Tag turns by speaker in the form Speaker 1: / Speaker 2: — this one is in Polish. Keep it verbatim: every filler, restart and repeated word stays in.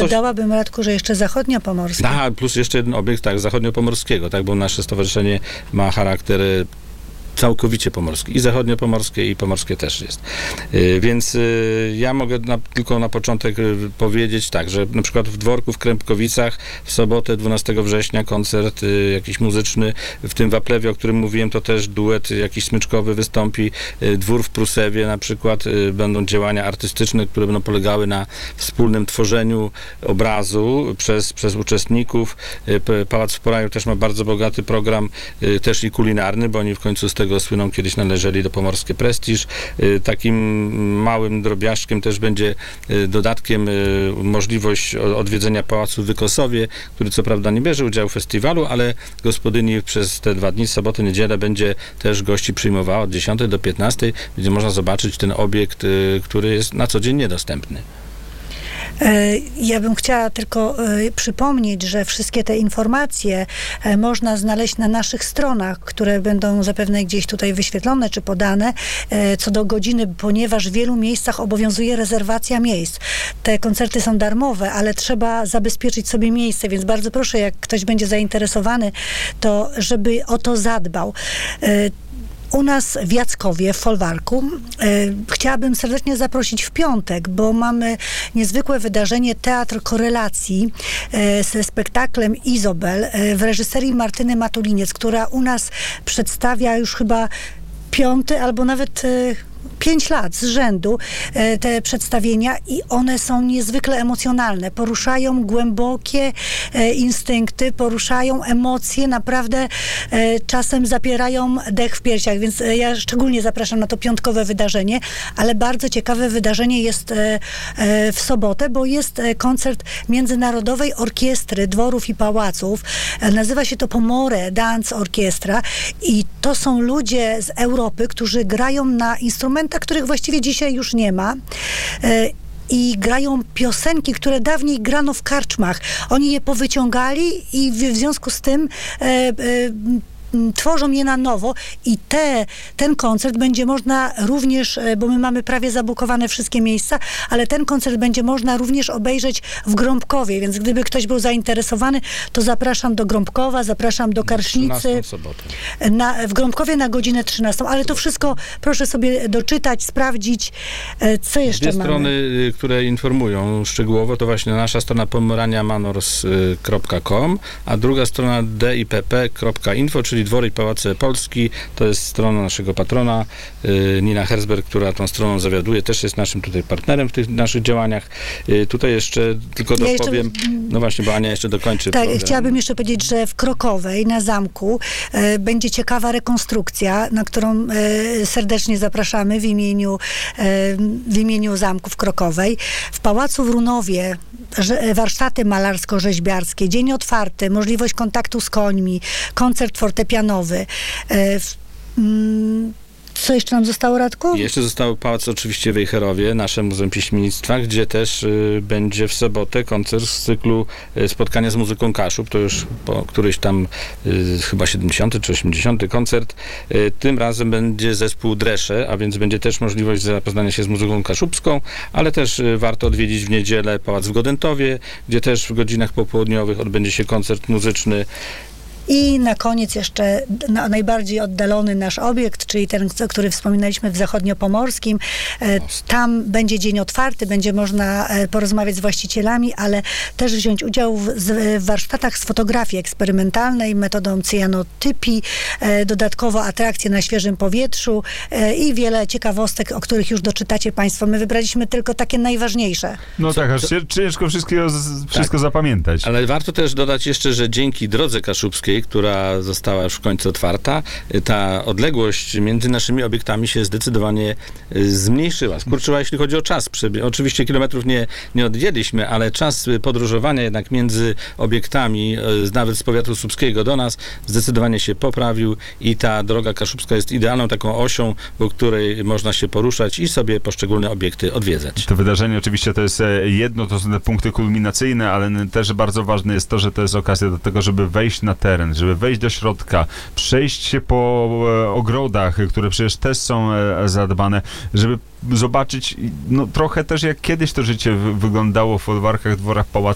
Speaker 1: Dodałabym, Radku, że jeszcze zachodniopomorski.
Speaker 2: Aha, plus jeszcze jeden obiekt, tak, zachodniopomorskiego, tak, bo nasze stowarzyszenie ma charakter całkowicie pomorski. I zachodniopomorskie, i pomorskie też jest. Yy, więc yy, ja mogę na, tylko na początek yy, powiedzieć tak, że na przykład w Dworku w Krępkowicach w sobotę dwunastego września koncert yy, jakiś muzyczny, w tym Waplewie, o którym mówiłem, to też duet jakiś smyczkowy wystąpi. Yy, Dwór w Prusewie na przykład. Yy, będą działania artystyczne, które będą polegały na wspólnym tworzeniu obrazu przez, przez uczestników. Yy, Pałac w Poraju też ma bardzo bogaty program, yy, też i kulinarny, bo oni w końcu z tego słyną, kiedyś należeli do Pomorskie Prestiż. Takim małym drobiażdżkiem też będzie dodatkiem możliwość odwiedzenia Pałacu w Wykosowie, który co prawda nie bierze udziału w festiwalu, ale gospodyni przez te dwa dni, sobotę, niedzielę, będzie też gości przyjmowała od dziesiątej do piętnastej. Będzie można zobaczyć ten obiekt, który jest na co dzień niedostępny.
Speaker 1: Ja bym chciała tylko przypomnieć, że wszystkie te informacje można znaleźć na naszych stronach, które będą zapewne gdzieś tutaj wyświetlone czy podane co do godziny, ponieważ w wielu miejscach obowiązuje rezerwacja miejsc. Te koncerty są darmowe, ale trzeba zabezpieczyć sobie miejsce, więc bardzo proszę, jak ktoś będzie zainteresowany, to żeby o to zadbał. U nas w Jackowie, w Folwarku, e, chciałabym serdecznie zaprosić w piątek, bo mamy niezwykłe wydarzenie Teatr Korelacji e, ze spektaklem Izobel e, w reżyserii Martyny Matuliniec, która u nas przedstawia już chyba piąty albo nawet e, pięć lat z rzędu e, te przedstawienia i one są niezwykle emocjonalne. Poruszają głębokie e, instynkty, poruszają emocje, naprawdę e, czasem zapierają dech w piersiach, więc e, ja szczególnie zapraszam na to piątkowe wydarzenie, ale bardzo ciekawe wydarzenie jest e, e, w sobotę, bo jest e, koncert Międzynarodowej Orkiestry Dworów i Pałaców. E, nazywa się to Pomore Dance Orkiestra i to są ludzie z Europy, którzy grają na instrumentach, których właściwie dzisiaj już nie ma. E, I grają piosenki, które dawniej grano w karczmach. Oni je powyciągali i w, w związku z tym e, e, tworzą je na nowo i te, ten koncert będzie można również, bo my mamy prawie zabukowane wszystkie miejsca, ale ten koncert będzie można również obejrzeć w Grąbkowie, więc gdyby ktoś był zainteresowany, to zapraszam do Grąbkowa, zapraszam do Karsznicy. Na, w Grąbkowie na godzinę trzynastą, ale to wszystko proszę sobie doczytać, sprawdzić, co jeszcze
Speaker 2: Dwie
Speaker 1: mamy.
Speaker 2: strony, które informują szczegółowo, to właśnie nasza strona pomorania manors kropka com, a druga strona d i p p kropka info, czyli Dwory i Pałace Polski, to jest strona naszego patrona, y, Nina Herzberg, która tą stroną zawiaduje, też jest naszym tutaj partnerem w tych naszych działaniach. Y, tutaj jeszcze tylko
Speaker 1: ja
Speaker 2: dopowiem,
Speaker 1: jeszcze,
Speaker 2: no właśnie, bo Ania jeszcze dokończy.
Speaker 1: Tak,
Speaker 2: program.
Speaker 1: Chciałabym jeszcze powiedzieć, że w Krokowej na zamku e, będzie ciekawa rekonstrukcja, na którą e, serdecznie zapraszamy w imieniu, e, w imieniu zamku w Krokowej. W Pałacu w Runowie że, warsztaty malarsko-rzeźbiarskie, dzień otwarty, możliwość kontaktu z końmi, koncert fortepianowy. E, w, mm, Co jeszcze nam zostało, Radku?
Speaker 2: I jeszcze został Pałac oczywiście w Wejherowie, nasze Muzeum Pieśmiennictwa, gdzie też y, będzie w sobotę koncert z cyklu y, spotkania z muzyką Kaszub. To już po któryś tam y, chyba siedemdziesiąty czy osiemdziesiąty koncert. Y, tym razem będzie zespół Dresze, a więc będzie też możliwość zapoznania się z muzyką kaszubską, ale też y, warto odwiedzić w niedzielę Pałac w Godentowie, gdzie też w godzinach popołudniowych odbędzie się koncert muzyczny.
Speaker 1: I na koniec jeszcze na, najbardziej oddalony nasz obiekt, czyli ten, który wspominaliśmy w Zachodniopomorskim. E, tam będzie dzień otwarty, będzie można e, porozmawiać z właścicielami, ale też wziąć udział w, z, w warsztatach z fotografii eksperymentalnej, metodą cyjanotypii, e, dodatkowo atrakcje na świeżym powietrzu e, i wiele ciekawostek, o których już doczytacie Państwo. My wybraliśmy tylko takie najważniejsze.
Speaker 3: No
Speaker 2: Co,
Speaker 3: tak, aż
Speaker 2: co?
Speaker 3: ciężko wszystkiego, wszystko
Speaker 2: tak.
Speaker 3: zapamiętać.
Speaker 2: Ale warto też dodać jeszcze, że dzięki Drodze Kaszubskiej, która została już w końcu otwarta, ta odległość między naszymi obiektami się zdecydowanie zmniejszyła, skurczyła, jeśli chodzi o czas. Oczywiście kilometrów nie, nie odjęliśmy, ale czas podróżowania jednak między obiektami, nawet z powiatu słupskiego do nas, zdecydowanie się poprawił i ta Droga Kaszubska jest idealną taką osią, po której można się poruszać i sobie poszczególne obiekty odwiedzać.
Speaker 3: To wydarzenie oczywiście to jest jedno, to są te punkty kulminacyjne, ale też bardzo ważne jest to, że to jest okazja do tego, żeby wejść na teren, żeby wejść do środka, przejść się po e, ogrodach, które przecież też są e, zadbane, żeby zobaczyć no, trochę też jak kiedyś to życie wy- wyglądało w folwarkach, dworach, pałacach.